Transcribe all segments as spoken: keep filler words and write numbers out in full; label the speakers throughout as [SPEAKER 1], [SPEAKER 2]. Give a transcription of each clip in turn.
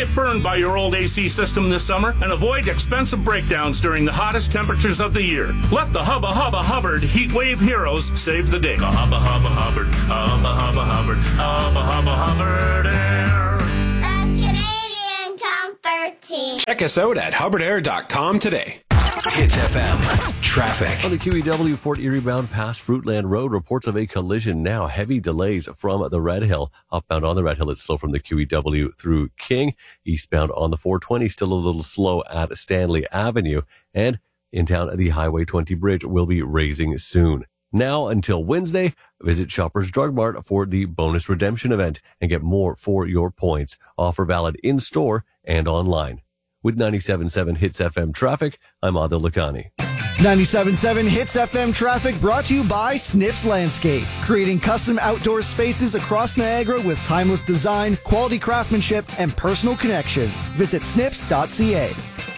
[SPEAKER 1] get burned by your old A C system this summer and avoid expensive breakdowns during the hottest temperatures of the year. Let the Hubba Hubba Hubbard Heat Wave Heroes save the day. The Hubba Hubba Hubbard, Hubba Hubba Hubbard, Hubba Hubba Hubbard Air.
[SPEAKER 2] The Canadian Comfort Team.
[SPEAKER 3] Check us out at hubbard air dot com today.
[SPEAKER 4] Hits F M traffic.
[SPEAKER 5] On the Q E W Fort Erie bound past Fruitland Road, reports of a collision now. Heavy delays from the Red Hill. Upbound on the Red Hill, it's slow from the Q E W through King. Eastbound on the four twenty, still a little slow at Stanley Avenue. And in town, the Highway twenty bridge will be raising soon. Now until Wednesday, visit Shoppers Drug Mart for the bonus redemption event and get more for your points. Offer valid in-store and online. With ninety-seven point seven Hits F M traffic, I'm Adil Lakhani.
[SPEAKER 6] ninety-seven point seven Hits F M traffic brought to you by Snips Landscape, creating custom outdoor spaces across Niagara with timeless design, quality craftsmanship, and personal connection. Visit snips dot c a.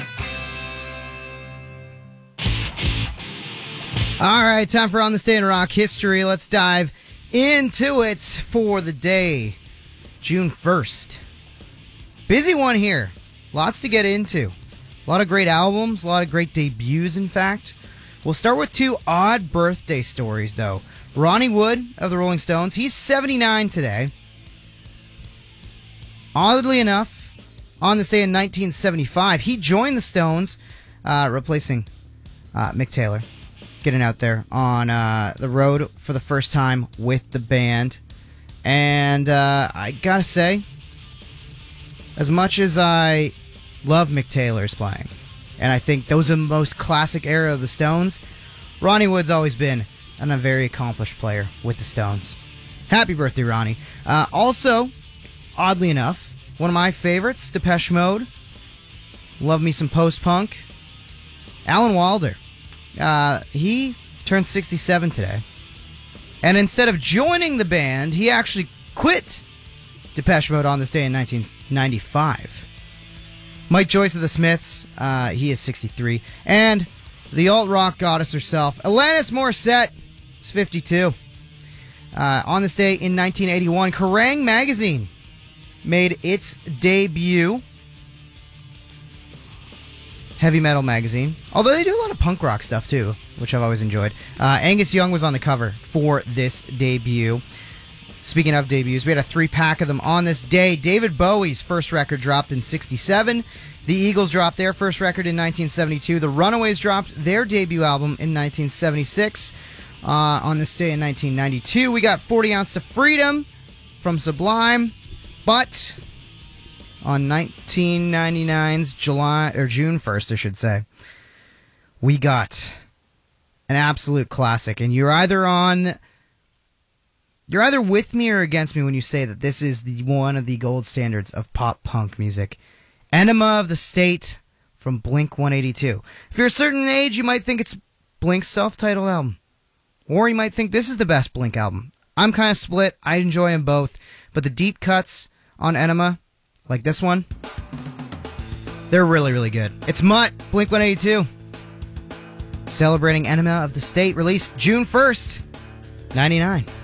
[SPEAKER 7] All right, time for On This Day in Rock History. Let's dive into it for the day, June first. Busy one here. Lots to get into. A lot of great albums, a lot of great debuts, in fact. We'll start with two odd birthday stories, though. Ronnie Wood of the Rolling Stones, he's seventy-nine today. Oddly enough, on this day in nineteen seventy-five, he joined the Stones, uh, replacing uh, Mick Taylor, getting out there on uh, the road for the first time with the band. And uh, I gotta say, as much as I love Mick Taylor's playing, and I think those are the most classic era of the Stones, Ronnie Wood's always been an, a very accomplished player with the Stones. Happy birthday, Ronnie. Uh, also, oddly enough, one of my favorites, Depeche Mode. Love me some post-punk. Alan Wilder. Uh, he turned sixty-seven today. And instead of joining the band, he actually quit Depeche Mode on this day in nineteen ninety-five. Mike Joyce of the Smiths, uh, he is sixty-three. And the alt-rock goddess herself, Alanis Morissette, is fifty-two. Uh, on this day in nineteen eighty-one, Kerrang! Magazine made its debut. Heavy metal magazine. Although they do a lot of punk rock stuff, too, which I've always enjoyed. Uh, Angus Young was on the cover for this debut. Speaking of debuts, we had a three-pack of them on this day. David Bowie's first record dropped in sixty-seven. The Eagles dropped their first record in nineteen seventy-two. The Runaways dropped their debut album in nineteen seventy-six. Uh, on this day in nineteen ninety-two, we got forty ounce to Freedom from Sublime. But on nineteen ninety-nine's July, or June first, I should say, we got an absolute classic. And you're either on... You're either with me or against me when you say that this is the one of the gold standards of pop-punk music. Enema of the State from Blink one eighty-two. If you're a certain age, you might think it's Blink's self-titled album. Or you might think this is the best Blink album. I'm kind of split. I enjoy them both. But the deep cuts on Enema, like this one, they're really, really good. It's Mutt, Blink one eighty-two. Celebrating Enema of the State, released June first, ninety-nine.